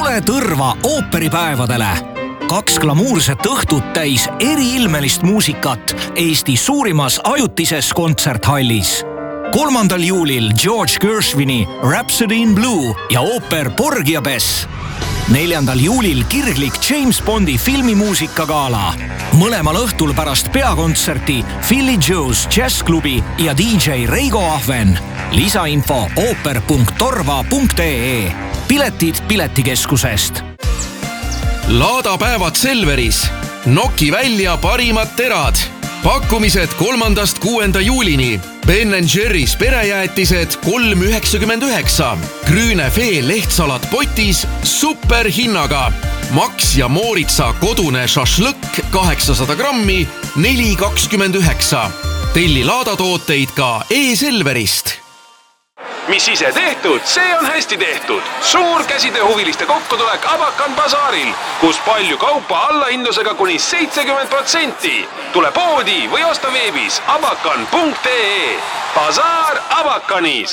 Tule Tõrva ooperipäevadele. 2 glamuurset õhtut täis eriilmelist muusikat Eesti suurimas ajutises kontserthallis. 3. juulil George Gershwini Rhapsody in Blue ja ooper Porgy ja Bess. 4. juulil kirglik James Bondi filmimuusikagala. Mõlemal õhtul pärast peakontserti Philly Joe's Jazzklubi ja DJ Reigo Ahven. Lisainfo ooper.torva.ee. Piletid Piletikeskusest. Laadapäevad Selveris. Noki välja parimad terad. Pakkumised 3.–6. juulini. Ben & Jerry's perejäätised 3,99. Grünefee lehtsalat potis superhinnaga. Max ja Mooritsa kodune šašlõkk 800 grammi 4,29. Telli laadatooteid ka e-Selverist. Mis ise tehtud, see on hästi tehtud. Suur käsitööhuviliste kokkutulek Abakan basaaril, kus palju kaupa allahindlusega kuni 70%. Tule poodi või osta veebis abakan.ee. Basaar Abakanis.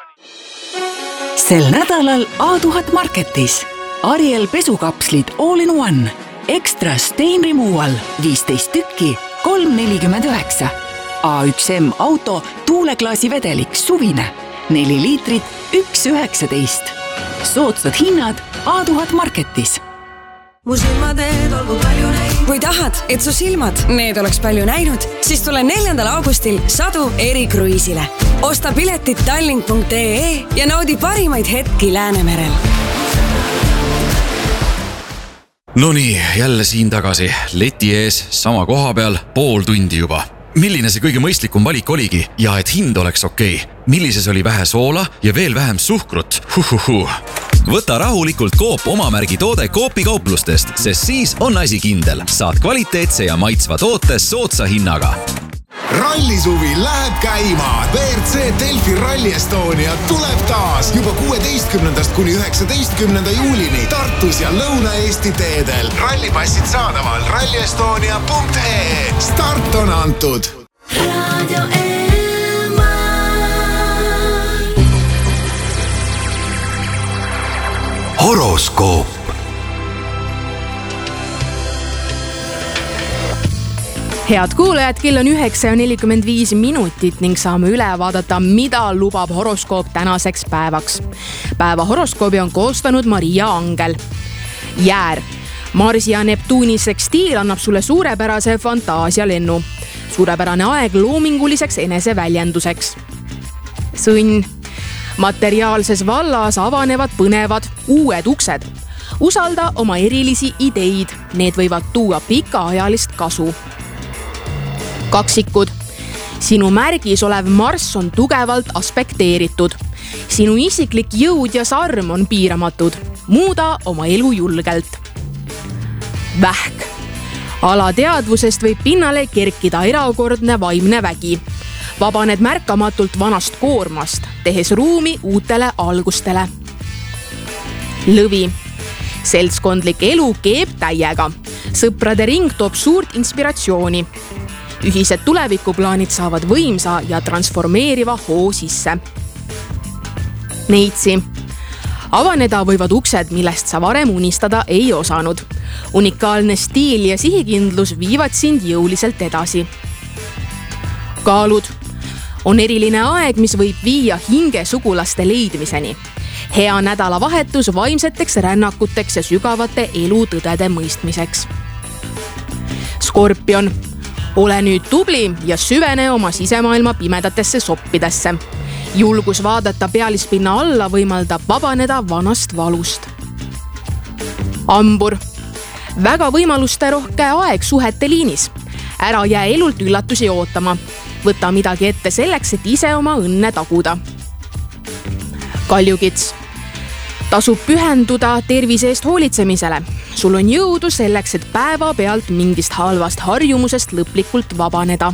Sel nädalal A1000 Marketis. Ariel pesukapslid all in one. Extra stain removal 15 tükki 3,49. A1M auto tuuleklaasi vedelik suvine 4 liitrit 1,19. Soodsad hinnad A1000 Marketis. Mu silmateed olgu palju näinud. Kui tahad, et su silmad need oleks palju näinud, siis tule 4. augustil Sadu erikruiisile. Osta piletid tallink.ee ja naudi parimaid hetki Läänemerel. No nii, jälle siin tagasi. Leti ees, sama koha peal, pool tundi juba. Milline see kõige mõistlikum valik oligi ja et hind oleks okei? Millises oli vähe soola ja veel vähem suhkrut? Võta rahulikult Coop omamärgi toode Coopi kauplustest, sest siis on asi kindel. Saad kvaliteetse ja maitsva toote soodsa hinnaga. Rallisuvi läheb käima. WRC Delfi Rally Estonia tuleb taas juba 16. kuni 19. juulini Tartus ja Lõuna-Eesti teedel. Rallipassid saadaval rallyestonia.ee. Start on antud. Radio horoskoop. Head kuulajad, kell on 9:45 ning saame üle vaadata, mida lubab horoskoop tänaseks päevaks. Päeva horoskoobi on koostanud Maria Angel. Jäär. Marsi ja Neptuuni sekstiil annab sulle suurepärase fantaasialennu. Suurepärane aeg loominguliseks eneseväljenduseks. Sõnn. Materiaalses vallas avanevad põnevad uued uksed. Usalda oma erilisi ideid, need võivad tuua pikaajalist kasu. Kaksikud. Sinu märgis olev Marss on tugevalt aspekteeritud. Sinu isiklik jõud ja sarm on piiramatud. Muuda oma elu julgelt. Vähk. Alateadvusest võib pinnale kerkida erakordne vaimne vägi. Vabaned märkamatult vanast koormast, tehes ruumi uutele algustele. Lõvi. Seltskondlik elu keeb täiega. Sõprade ring toob suurt inspiratsiooni. Ühised tulevikuplaanid saavad võimsa ja transformeeriva hoo sisse. Neitsi. Avaneda võivad uksed, millest sa varem unistada ei osanud. Unikaalne stiil ja sihikindlus viivad sind jõuliselt edasi. Kaalud. On eriline aeg, mis võib viia hingesugulaste leidmiseni. Hea nädalavahetus vaimseteks rännakuteks ja sügavate elutõdede mõistmiseks. Skorpion. Ole nüüd tubli ja süvene oma sisemaailma pimedatesse soppidesse. Julgus vaadata pealispinna alla võimaldab vabaneda vanast valust. Ambur. Väga võimaluste rohke aeg suhete liinis. Ära jää elult üllatusi ootama. Võta midagi ette selleks, et ise oma õnne taguda. Kaljukits. Tasub pühenduda tervise eest hoolitsemisele. Sul on jõudu selleks, et päeva pealt mingist halvast harjumusest lõplikult vabaneda.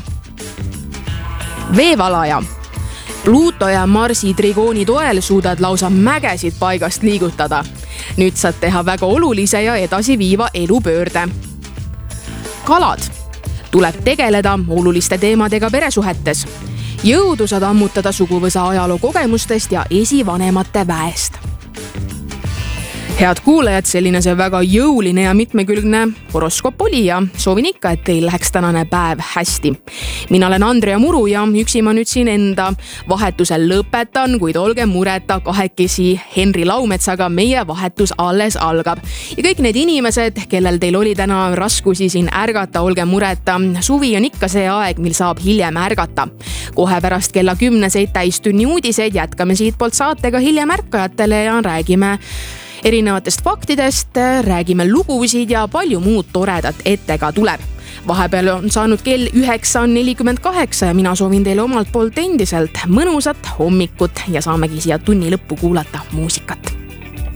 Veevalaja. Pluuto ja Marsi trigooni toel suudad lausa mägesid paigast liigutada. Nüüd saad teha väga olulise ja edasiviiva elupöörde. Kalad. Tuleb tegeleda oluliste teemadega peresuhetes. Jõudu saad ammutada suguvõsa ajaloo kogemustest ja esivanemate väest. Head kuulajad, selline see väga jõuline ja mitmekülgne horoskoop oli ja soovin ikka, et teil läheks tänane päev hästi. Mina olen Andrea Muru ja üksi ma nüüd siin enda vahetusel lõpetan, kuid olge mureta, kahekesi Henri Laumetsaga meie vahetus alles algab. Ja kõik need inimesed, kellel teil oli täna raskusi siin ärgata, olge mureta. Suvi on ikka see aeg, mil saab hiljem ärgata. Kohe pärast kella 10 täistunni uudiseid jätkame siitpoolt saatega hiljem ärkajatele ja räägime erinevatest faktidest, räägime lugusid ja palju muud toredat ette ka tuleb. Vahepeal on saanud kell 9:48 ja mina soovin teile omalt poolt endiselt mõnusat hommikut ja saamegi siia tunni lõppu kuulata muusikat.